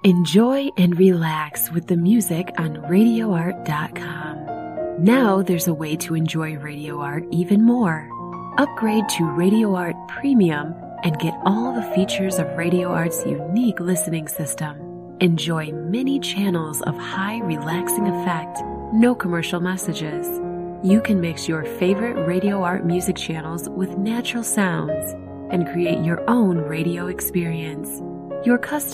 Enjoy and relax with the music on RadioArt.com. Now there's a way to enjoy Radio Art even more. Upgrade to Radio Art Premium and get all the features of Radio Art's unique listening system. Enjoy many channels of high relaxing effect, no commercial messages. You can mix your favorite Radio Art music channels with natural sounds and create your own radio experience. Your custom